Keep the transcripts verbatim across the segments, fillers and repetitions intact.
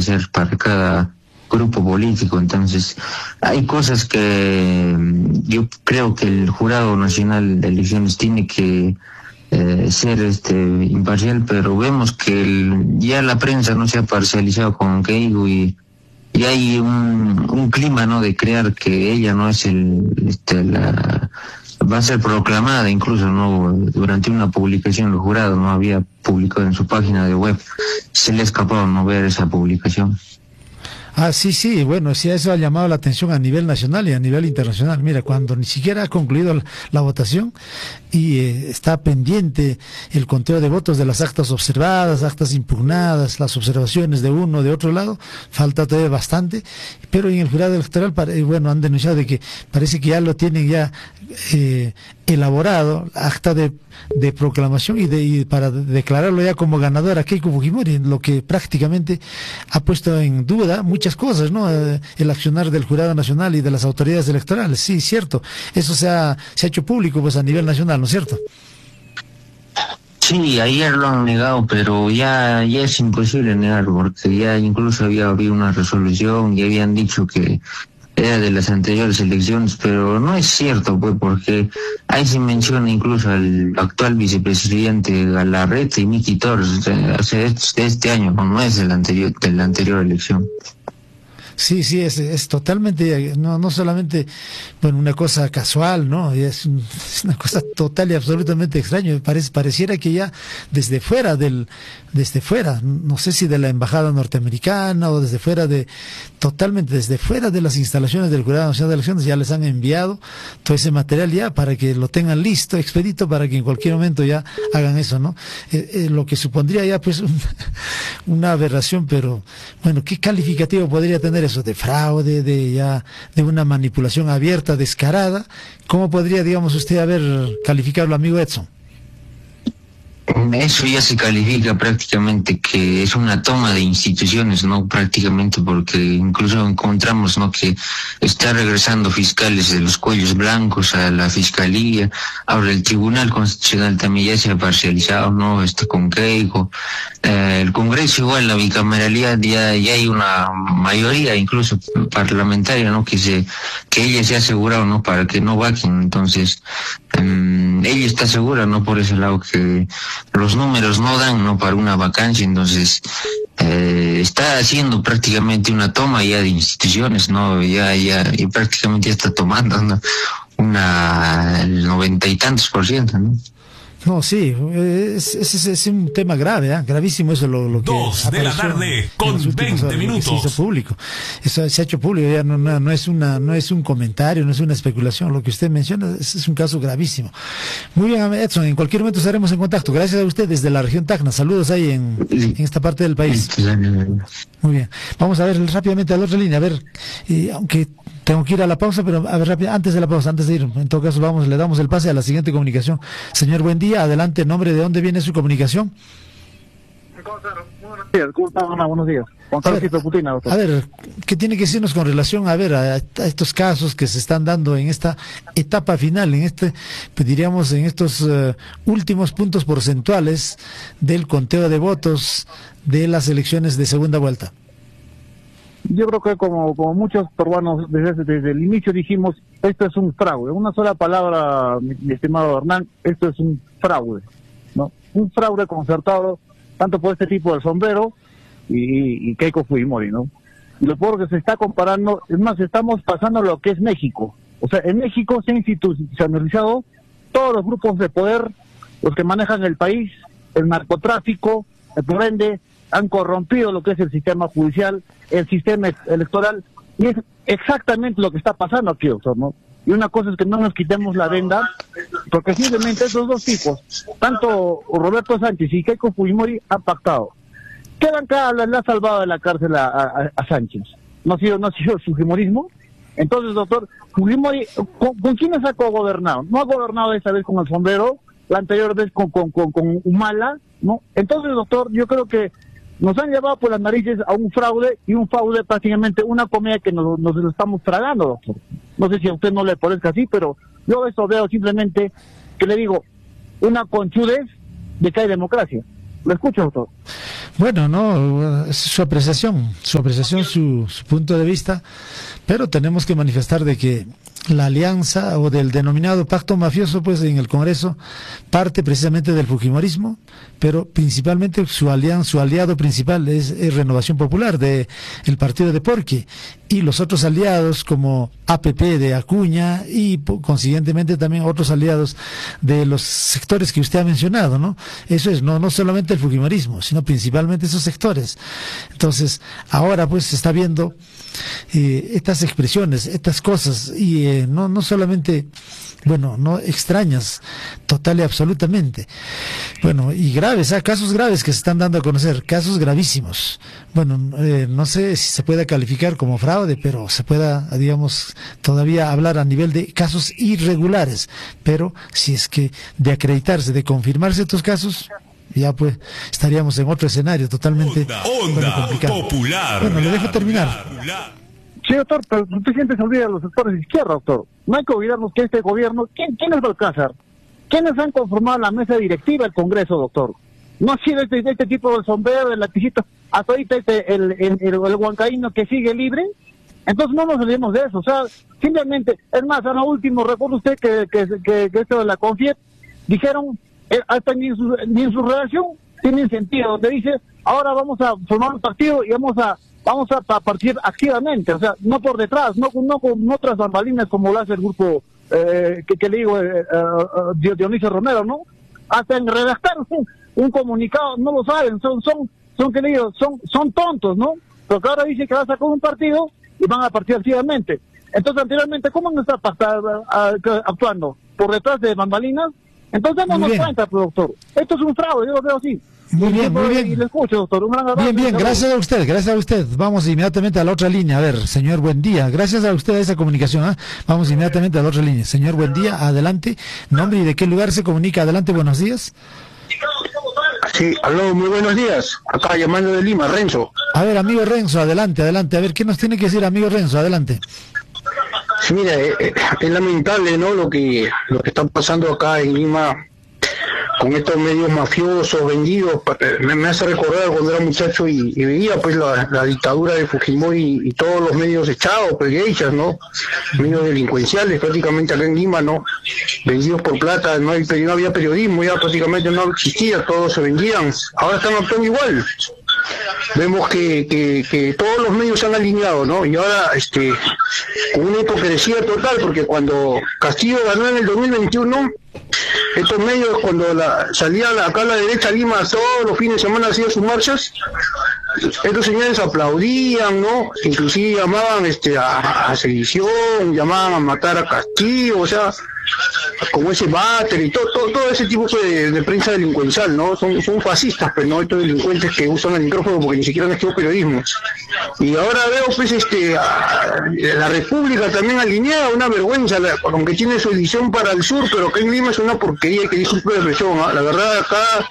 ser para cada grupo político. Entonces hay cosas que yo creo que el Jurado Nacional de Elecciones tiene que eh, ser este imparcial, pero vemos que el, ya la prensa no se ha parcializado con Keiko y, y hay un, un clima, ¿no?, de creer que ella no es el este la va a ser proclamada, incluso no durante una publicación el jurado no había publicado en su página de web, se le ha escapado no ver esa publicación. Ah, sí, sí, bueno, sí, eso ha llamado la atención a nivel nacional y a nivel internacional. Mira, cuando ni siquiera ha concluido la, la votación y eh, está pendiente el conteo de votos de las actas observadas, actas impugnadas, las observaciones de uno, de otro lado, falta todavía bastante, pero en el jurado electoral, bueno, han denunciado de que parece que ya lo tienen ya eh, elaborado, acta de, de proclamación y, de, y para declararlo ya como ganadora Keiko Fujimori, lo que prácticamente ha puesto en duda muchas cosas, ¿no? El accionar del Jurado Nacional y de las autoridades electorales, sí, cierto, eso se ha, se ha hecho público pues a nivel nacional, ¿no es cierto? Sí, ayer lo han negado, pero ya, ya es imposible negarlo, porque ya incluso había habido una resolución y habían dicho que era de las anteriores elecciones, pero no es cierto, pues, porque ahí se menciona incluso al actual vicepresidente Galarreta y Miki Torres, hace este, este año, no es del anterior, de la anterior elección. Sí, sí, es, es totalmente, no, no solamente, bueno, una cosa casual, ¿no? Es, un, es una cosa total y absolutamente extraña. Parece, pareciera que ya desde fuera del, desde fuera, no sé si de la embajada norteamericana o desde fuera de, totalmente desde fuera de las instalaciones del Jurado Nacional de Elecciones ya les han enviado todo ese material ya para que lo tengan listo, expedito, para que en cualquier momento ya hagan eso, ¿no? Eh, eh, lo que supondría ya pues un, una aberración, pero bueno, ¿qué calificativo podría tener eso de fraude, de ya de una manipulación abierta, descarada? ¿Cómo podría, digamos, usted haber calificado, amigo Edson? Eso ya se califica prácticamente que es una toma de instituciones, ¿no? Prácticamente, porque incluso encontramos, ¿no?, que está regresando fiscales de los cuellos blancos a la fiscalía. Ahora el Tribunal Constitucional también ya se ha parcializado, ¿no? Este con Keiko. Eh, el Congreso igual, la bicameralidad, ya, ya hay una mayoría incluso parlamentaria, ¿no?, que se, que ella se ha asegurado, ¿no?, para que no vaquen. Entonces, um, ella está segura, ¿no?, por ese lado, que los números no dan, ¿no?, para una vacancia. Entonces eh, está haciendo prácticamente una toma ya de instituciones, ¿no? Ya, ya, y prácticamente ya está tomando, ¿no?, una, el noventa y tantos por ciento, ¿no? No, sí, es, es, es, es un tema grave, ¿eh? Gravísimo eso lo, lo que Dos de la tarde con veinte minutos. Se hizo público, eso se ha hecho público, ya no, no, no es una, no es un comentario, no es una especulación, lo que usted menciona es, es un caso gravísimo. Muy bien, Edson, en cualquier momento estaremos en contacto. Gracias a usted desde la región Tacna, saludos ahí en, en esta parte del país. Muy bien, vamos a ver rápidamente a la otra línea, a ver, eh, aunque tengo que ir a la pausa, pero a ver rápido, antes de la pausa, antes de ir, en todo caso vamos, le damos el pase a la siguiente comunicación. Señor, buen día, adelante, en nombre de dónde viene su comunicación. Buenos días, ¿cómo está? Buenos días. Juan Carlos Putina, doctor. A ver, ¿qué tiene que decirnos con relación a ver a, a estos casos que se están dando en esta etapa final, en este, pues diríamos, en estos uh, últimos puntos porcentuales del conteo de votos de las elecciones de segunda vuelta? Yo creo que como, como muchos peruanos desde, desde el inicio dijimos, esto es un fraude. Una sola palabra, mi, mi estimado Hernán, esto es un fraude, ¿no? Un fraude concertado, tanto por este tipo del sombrero y, y Keiko Fujimori, ¿no? Y lo peor que se está comparando, es más, estamos pasando lo que es México. O sea, en México se ha institucionalizado todos los grupos de poder, los que manejan el país, el narcotráfico, por ende, han corrompido lo que es el sistema judicial, el sistema electoral, y es exactamente lo que está pasando aquí, doctor, ¿no? Y una cosa es que no nos quitemos la venda, porque simplemente esos dos tipos, tanto Roberto Sánchez y Keiko Fujimori, han pactado. ¿Qué bancada le ha salvado de la cárcel a, a, a Sánchez? ¿No ha sido, no ha sido el fujimorismo? Entonces, doctor, Fujimori, ¿con, ¿con quiénes ha cogobernado? No ha gobernado esta vez con el sombrero, la anterior vez con, con, con, con Humala, ¿no? Entonces, doctor, yo creo que nos han llevado por las narices a un fraude, y un fraude prácticamente una comedia que nos, nos lo estamos tragando, doctor. No sé si a usted no le parezca así, pero yo eso veo simplemente, que le digo, una conchudez de que hay democracia. Lo escucho, doctor. Bueno, no, es su apreciación, su apreciación, su, su punto de vista, pero tenemos que manifestar de que la alianza o del denominado pacto mafioso, pues en el Congreso parte precisamente del fujimorismo, pero principalmente su alianza, su aliado principal es, es Renovación Popular de el partido de Porqui, y los otros aliados como A P P de Acuña y consiguientemente también otros aliados de los sectores que usted ha mencionado, ¿no? Eso es, no no solamente el fujimorismo, sino principalmente esos sectores. Entonces, ahora pues se está viendo eh, estas expresiones, estas cosas, y eh, no no solamente, bueno, no extrañas, total y absolutamente, bueno, y graves, ¿eh? Casos graves que se están dando a conocer, casos gravísimos. Bueno, eh, no sé si se puede calificar como fraude, pero se pueda, digamos, todavía hablar a nivel de casos irregulares, pero si es que de acreditarse, de confirmarse estos casos, ya pues estaríamos en otro escenario totalmente onda, onda, bueno, complicado. Popular. Bueno, le dejo terminar. Sí, doctor, pero usted siempre se olvida de los sectores de izquierda, doctor. No hay que olvidarnos que este gobierno, ¿quién, ¿quiénes va a alcanzar? ¿Quiénes han conformado la mesa directiva del Congreso, doctor? No ha sido este, este tipo de sombrero, de laticito, hasta ahorita este, el, el, el, el huancaíno que sigue libre. Entonces no nos olvidemos de eso, o sea, simplemente, es más, a lo último, recuerda usted que, que, que, que esto de la CONFIEP, dijeron, eh, hasta ni en, su, ni en su redacción tienen sentido, donde dice, ahora vamos a formar un partido y vamos a vamos a, a partir activamente, o sea, no por detrás, no, no con otras bambalinas como lo hace el grupo, eh, que, que le digo, eh, eh, Dionisio Romero, ¿no? Hasta en redactar un, un comunicado, no lo saben, son, son, son, que le digo, son, son tontos, ¿no? Porque ahora dice que va a sacar un partido y van a partir activamente. Entonces, anteriormente, ¿cómo no está actuando? ¿Por detrás de bambalinas? Entonces, no nos cuenta, doctor. Esto es un fraude, yo lo veo así. Muy bien, muy bien. Y le escucho, doctor. Un gran abrazo. Bien, bien, gracias a usted, gracias a usted. Vamos inmediatamente a la otra línea. A ver, señor, buen día. Gracias a usted a esa comunicación. ¿eh? Vamos inmediatamente a la otra línea. Señor, buen día, adelante. Nombre y de qué lugar se comunica. Adelante, buenos días. Sí, aló, muy buenos días. Acá llamando de Lima, Renzo. A ver, amigo Renzo, adelante, adelante. A ver, ¿qué nos tiene que decir, amigo Renzo? Adelante. Sí, mira, eh, eh, es lamentable, ¿no? Lo que lo que está pasando acá en Lima con estos medios mafiosos vendidos. Me, me hace recordar cuando era muchacho y, y veía pues la, la dictadura de Fujimori y, y todos los medios echados, pues geishas, ¿no? Medios delincuenciales prácticamente acá en Lima, ¿no? Vendidos por plata, no, hay, no había periodismo, ya prácticamente no existía, todos se vendían. Ahora están actuando igual. Vemos que, que, que todos los medios se han alineado, ¿no? Y ahora, este, con una hipocresía total, porque cuando Castillo ganó en el dos mil veintiuno, estos medios, cuando la, salía acá a la derecha Lima, todos los fines de semana hacían sus marchas, estos señores aplaudían, ¿no? Inclusive llamaban este, a, a sedición, llamaban a matar a Castillo, o sea, como ese váter y todo, todo, todo ese tipo de, de prensa delincuencial, ¿no? Son, son fascistas, pero no estos delincuentes que usan el micrófono porque ni siquiera han estudiado periodismo. Y ahora veo, pues, este, a, la República también alineada, una vergüenza, la, aunque tiene su edición para el sur, pero que en Lima es una porquería, que disculpe la expresión, ¿eh? La verdad, acá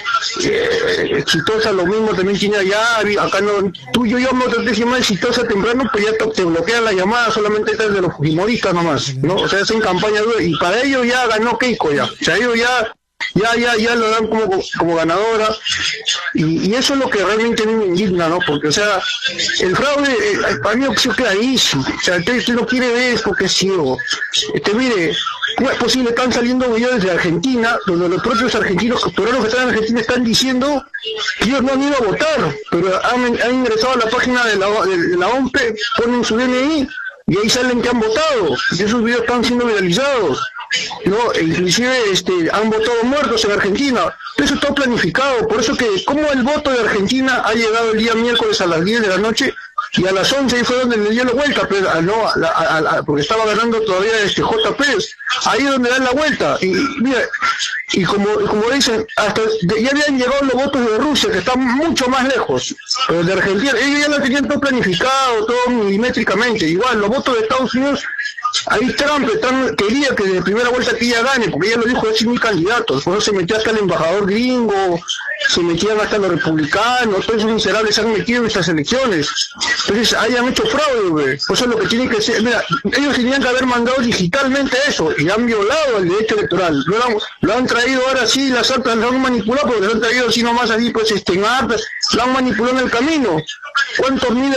Eh, exitosa lo mismo también tiene allá, acá no, tú y yo llamo a otra más exitosa temprano, pues ya te, te bloquean la llamada, solamente estás de los fujimoristas nomás, ¿no? O sea, hacen campaña dura, y para ellos ya ganó Keiko ya, o sea, ellos ya ya ya ya lo dan como como ganadora, y, y eso es lo que realmente a mí me indigna, ¿no? Porque, o sea, el fraude, eh, para mí es clarísimo, o sea, usted, usted no quiere ver es porque es ciego. Este, mire, ¿cómo es posible? Están saliendo videos de Argentina, donde los propios argentinos, peruanos que están en Argentina, están diciendo que ellos no han ido a votar, pero han, han ingresado a la página de la, de, de la O M P, ponen su D N I, y ahí salen que han votado, y esos videos están siendo viralizados, ¿no? E inclusive este, han votado muertos en Argentina. Eso está planificado, por eso que como el voto de Argentina ha llegado el día miércoles a las diez de la noche, y a las once ahí fue donde le dio la vuelta, pero, a, no, a, a, a, porque estaba ganando todavía este J P, ahí es donde dan la vuelta, y, y mira, y como, como dicen, hasta de, ya habían llegado los votos de Rusia, que están mucho más lejos, pero de Argentina, ellos ya lo tenían todo planificado, todo milimétricamente, igual, los votos de Estados Unidos Ahí Trump, Trump quería que de primera vuelta que ella gane, porque ella lo dijo, es mi candidato. Después se metió hasta el embajador gringo, se metían hasta los republicanos, todos esos miserables se han metido en estas elecciones. Entonces hayan hecho fraude, güey. Pues eso es lo que tiene que ser. Mira, ellos tenían que haber mandado digitalmente eso y han violado el derecho electoral. Lo han, lo han traído ahora sí, las actas lo han manipulado, porque lo han traído así nomás así, pues este, en actas, lo han manipulado en el camino. ¿Cuántos miles